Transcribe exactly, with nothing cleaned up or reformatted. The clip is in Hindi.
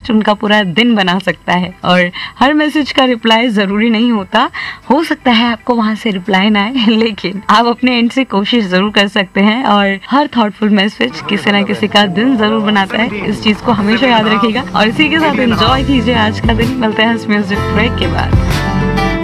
मैसेज उनका पूरा दिन बना सकता है। और हर मैसेज का रिप्लाई जरूरी नहीं होता, हो सकता है आपको वहां से रिप्लाई ना आए, लेकिन आप अपने एंड से कोशिश जरूर कर सकते हैं। और हर थॉटफुल मैसेज किसी ना किसी का दिन जरूर बनाता है, इस चीज को हमेशा याद रखिएगा। और इसी के साथ एंजॉय कीजिए आज का दिन। मिलते हैं इस म्यूजिक ब्रेक के बाद।